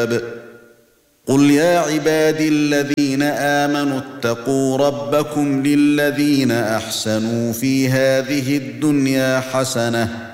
حساب قل يا عبادي الذين آمنوا اتقوا ربكم للذين أحسنوا في هذه الدنيا حسنة